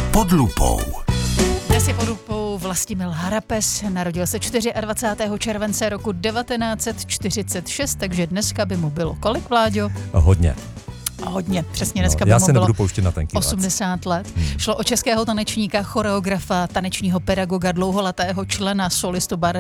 Pod lupou. Dnes je pod lupou Vlastimil Harapes, narodil se 24. července roku 1946, takže dneska by mu bylo kolik, Vláďo? Hodně. Hodně, přesně dneska by já mu se bylo nebudu pouštět na tenký 80 let. Šlo o českého tanečníka, choreografa, tanečního pedagoga, dlouholetého člena solistu